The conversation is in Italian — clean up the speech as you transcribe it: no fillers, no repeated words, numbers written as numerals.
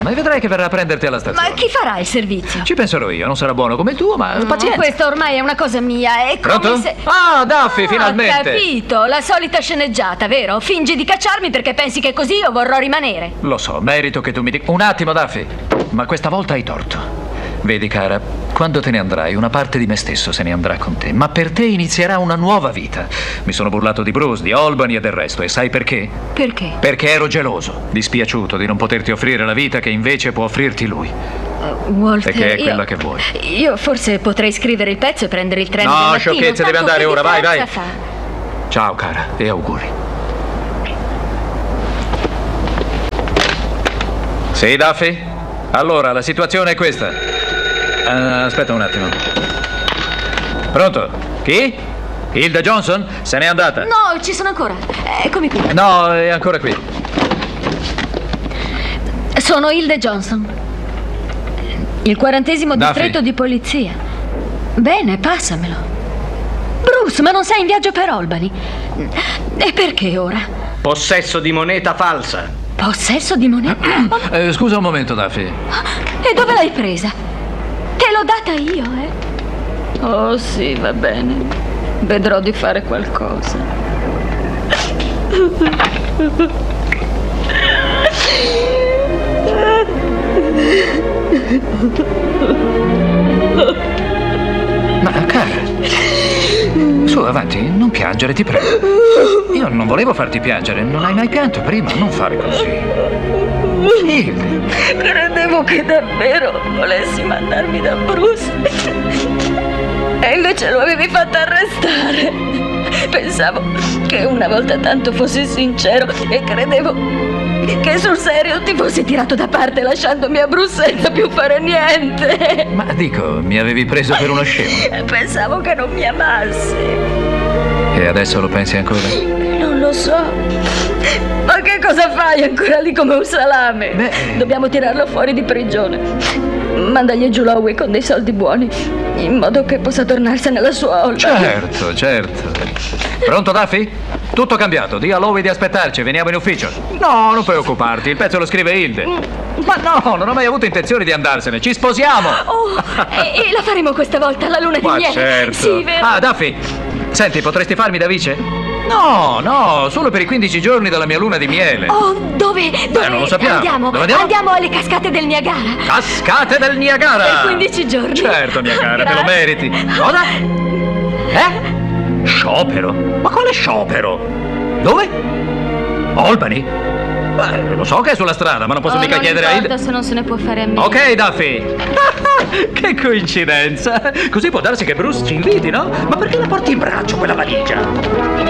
E vedrai che verrà a prenderti alla stazione. Ma chi farà il servizio? Ci penserò io, non sarà buono come il tuo, ma pazienza. Questa ormai è una cosa mia, è come Pronto? se... Ah, Daffy, finalmente! Ho capito, la solita sceneggiata, vero? Fingi di cacciarmi perché pensi che così io vorrò rimanere. Lo so, merito che tu mi dica... Un attimo, Daffy, ma questa volta hai torto. Vedi, cara, quando te ne andrai, una parte di me stesso se ne andrà con te, ma per te inizierà una nuova vita. Mi sono burlato di Bruce, di Albany e del resto, e sai perché? Perché? Perché ero geloso, dispiaciuto di non poterti offrire la vita che invece può offrirti lui. Walter, E che è quella che vuoi. Io forse potrei scrivere il pezzo e prendere il treno del No, mattino. sciocchezze, devi tanto andare che ora, vai, vai. differenza fa? Ciao, cara, e auguri. Sì, Daffy? Allora, la situazione è questa. Aspetta un attimo. Pronto? Chi? Hilda Johnson? Se n'è andata? No, ci sono ancora. Eccomi qui. No, è ancora qui. Sono Hilda Johnson. Il 40° Duffy. distretto di polizia. Bene, passamelo. Bruce, ma non sei in viaggio per Albany? E perché ora? Possesso di moneta falsa. Possesso di moneta? Scusa un momento, Duffy. E dove l'hai presa? Te l'ho data io, eh? Oh sì, va bene. Vedrò di fare qualcosa. Ma, cara, su, avanti, non piangere, ti prego. Io non volevo farti piangere, non hai mai pianto prima, non fare così. Hilda. Credevo che davvero volessi mandarmi da Bruce. E invece lo avevi fatto arrestare. Pensavo che una volta tanto fossi sincero e credevo che sul serio ti fossi tirato da parte lasciandomi a Bruce senza più fare niente. Ma dico, mi avevi preso per uno scemo. Pensavo che non mi amassi. E adesso lo pensi ancora? Non lo so. Ma che cosa fai ancora lì come un salame? Beh. Dobbiamo tirarlo fuori di prigione. Mandagli giù Lowe con dei soldi buoni, in modo che possa tornarsene alla sua olla. Certo, certo. Pronto, Duffy? Tutto cambiato. Dì a Lowe di aspettarci, veniamo in ufficio. No, non preoccuparti, il pezzo lo scrive Hilde. Ma no, non ho mai avuto intenzione di andarsene. Ci sposiamo. Oh, e la faremo questa volta, la luna di Ma miele. certo. Sì, vero? Ah, Duffy, senti, potresti farmi da vice? No, solo per i 15 giorni della mia luna di miele. Oh, dove? non lo sappiamo. Andiamo. Dove andiamo? Andiamo alle cascate del Niagara. Cascate del Niagara! Per 15 giorni. Certo, mia cara, te lo Grazie. meriti. Cosa? Sciopero? Ma quale sciopero? Dove? Albany? Beh, lo so che è sulla strada, ma non posso mica chiedere a Hilda. Se non se ne può fare a me. Ok, Duffy. Che coincidenza. Così può darsi che Bruce ci inviti, no? Ma perché la porti in braccio quella valigia?